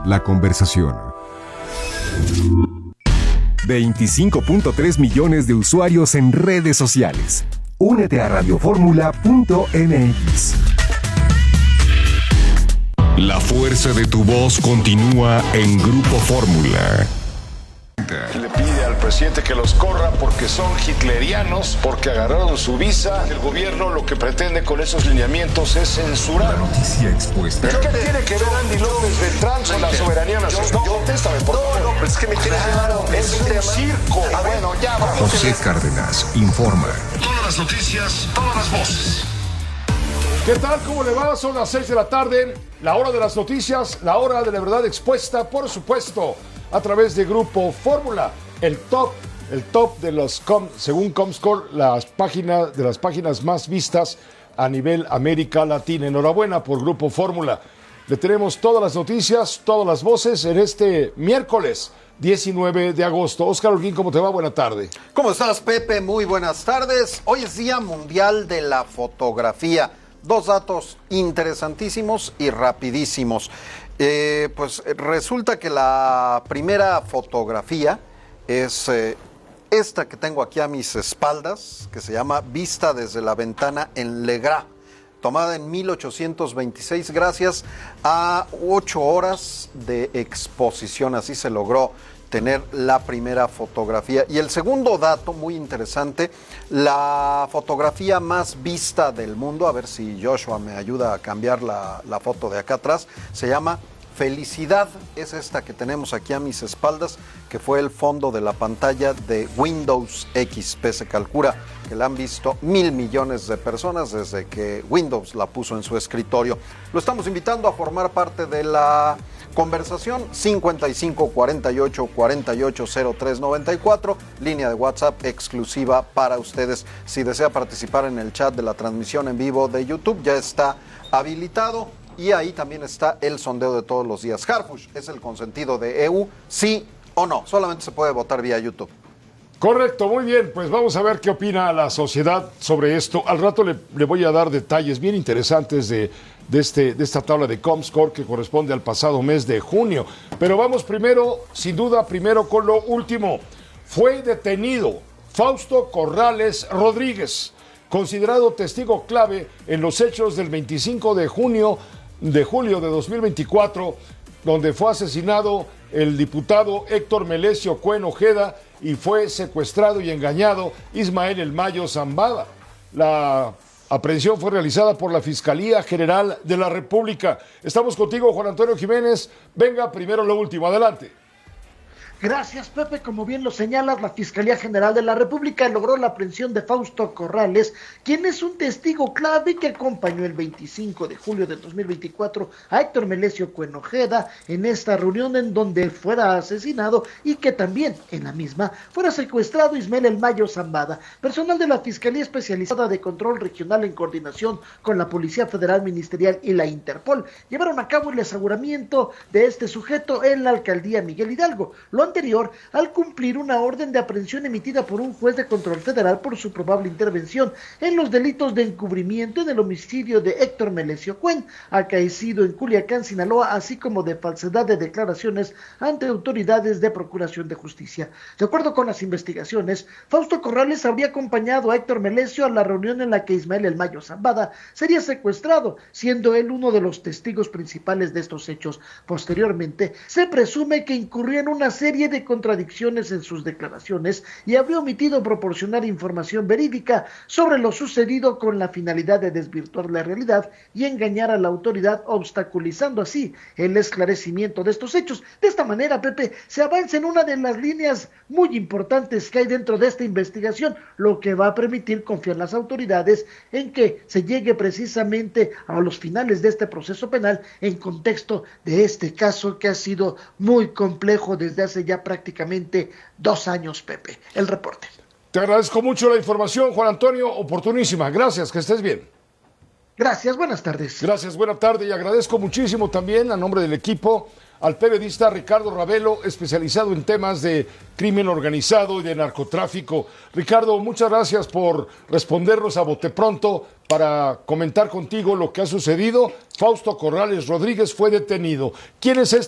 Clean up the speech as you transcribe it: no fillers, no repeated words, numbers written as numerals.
la conversación. 25.3 millones de usuarios en redes sociales. Únete a radioformula.mx. La fuerza de tu voz continúa en Grupo Fórmula. Le pide al presidente que los corra porque son hitlerianos, porque agarraron su visa. El gobierno lo que pretende con esos lineamientos es censurar. La noticia expuesta. ¿Qué tiene que ver Andy López Beltrán con la soberanía nacional? Contéstame, por favor. No, pero es que me tienes claro. Es un circo. Bueno, ya vamos. José Cárdenas informa. Todas las noticias, todas las voces. ¿Qué tal? ¿Cómo le va? Son las 6 de la tarde, la hora de las noticias, la hora de la verdad expuesta, por supuesto, a través de Grupo Fórmula, el top de los, según Comscore, de las páginas más vistas a nivel América Latina. Enhorabuena por Grupo Fórmula. Le tenemos todas las noticias, todas las voces en este miércoles 19 de agosto. Óscar Holguín, ¿cómo te va? Buena tarde. ¿Cómo estás, Pepe? Muy buenas tardes. Hoy es Día Mundial de la Fotografía. Dos datos interesantísimos y rapidísimos. Pues resulta que la primera fotografía es esta que tengo aquí a mis espaldas, que se llama Vista desde la ventana en Le Gras, tomada en 1826 gracias a 8 horas de exposición. Así se logró tener la primera fotografía. Y el segundo dato muy interesante, la fotografía más vista del mundo, a ver si Joshua me ayuda a cambiar la foto de acá atrás, se llama Felicidad. Es esta que tenemos aquí a mis espaldas, que fue el fondo de la pantalla de Windows XP. Se calcula que la han visto 1,000 millones de personas desde que Windows la puso en su escritorio. Lo estamos invitando a formar parte de la conversación. 55 48 48 03 94, línea de WhatsApp exclusiva para ustedes. Si desea participar en el chat de la transmisión en vivo de YouTube, ya está habilitado. Y ahí también está el sondeo de todos los días. Harfush es el consentido de EU, sí o no. Solamente se puede votar vía YouTube. Correcto, muy bien. Pues vamos a ver qué opina la sociedad sobre esto. Al rato le voy a dar detalles bien interesantes de esta tabla de Comscore que corresponde al pasado mes de junio. Pero vamos primero con lo último. Fue detenido Fausto Corrales Rodríguez, considerado testigo clave en los hechos del 25 de julio de 2024, donde fue asesinado el diputado Héctor Melesio Cuen Ojeda y fue secuestrado y engañado Ismael El Mayo Zambada. La aprehensión fue realizada por la Fiscalía General de la República. Estamos contigo, Juan Antonio Jiménez. Venga, primero lo último. Adelante. Gracias, Pepe. Como bien lo señalas, la Fiscalía General de la República logró la aprehensión de Fausto Corrales, quien es un testigo clave que acompañó el 25 de julio de 2024 a Héctor Melesio Cuen Ojeda en esta reunión en donde fuera asesinado y que también en la misma fuera secuestrado Ismael El Mayo Zambada. Personal de la Fiscalía Especializada de Control Regional en coordinación con la Policía Federal Ministerial y la Interpol llevaron a cabo el aseguramiento de este sujeto en la alcaldía Miguel Hidalgo. Lo anterior al cumplir una orden de aprehensión emitida por un juez de control federal por su probable intervención en los delitos de encubrimiento en el homicidio de Héctor Melesio Cuen, acaecido en Culiacán, Sinaloa, así como de falsedad de declaraciones ante autoridades de procuración de justicia. De acuerdo con las investigaciones, Fausto Corrales habría acompañado a Héctor Melesio a la reunión en la que Ismael El Mayo Zambada sería secuestrado, siendo él uno de los testigos principales de estos hechos. Posteriormente, se presume que incurrió en una serie de contradicciones en sus declaraciones y habría omitido proporcionar información verídica sobre lo sucedido con la finalidad de desvirtuar la realidad y engañar a la autoridad, obstaculizando así el esclarecimiento de estos hechos. De esta manera, Pepe, se avanza en una de las líneas muy importantes que hay dentro de esta investigación, lo que va a permitir confiar las autoridades en que se llegue precisamente a los finales de este proceso penal en contexto de este caso que ha sido muy complejo desde hace ya prácticamente 2 años, Pepe. El reporte. Te agradezco mucho la información, Juan Antonio, oportunísima. Gracias, que estés bien. Gracias, buenas tardes. Gracias, buena tarde, y agradezco muchísimo también, a nombre del equipo, al periodista Ricardo Ravelo, especializado en temas de crimen organizado y de narcotráfico. Ricardo, muchas gracias por respondernos a bote pronto para comentar contigo lo que ha sucedido. Fausto Corrales Rodríguez fue detenido. ¿Quién es este?